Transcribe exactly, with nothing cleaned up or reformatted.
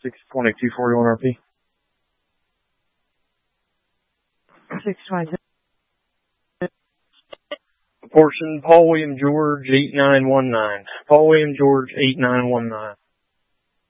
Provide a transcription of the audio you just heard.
six twenty-two forty-one R P. six twenty-two. Portion Paul William George eight nine one nine. Paul William George eight nine one nine.